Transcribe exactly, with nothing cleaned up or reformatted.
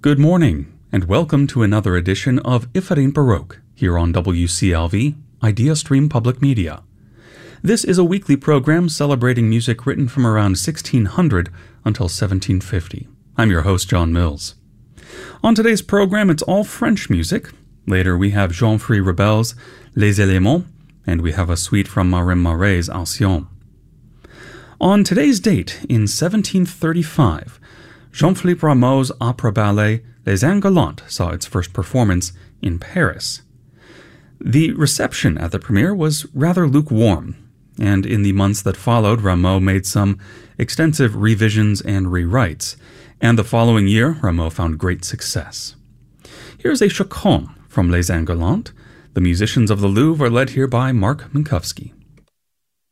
Good morning, and welcome to another edition of Iffarin Baroque here on W C L V, Idea Stream Public Media. This is a weekly program celebrating music written from around sixteen hundred until seventeen fifty. I'm your host, John Mills. On today's program, it's all French music. Later, we have Jean-Philippe Rabel's Les Éléments, and we have a suite from Marin Marais' Alcyon. On today's date, in seventeen thirty-five, Jean-Philippe Rameau's opera ballet Les Indes Galantes saw its first performance in Paris. The reception at the premiere was rather lukewarm, and in the months that followed, Rameau made some extensive revisions and rewrites, and the following year, Rameau found great success. Here's a chaconne from Les Indes Galantes. The musicians of the Louvre are led here by Mark Minkowski.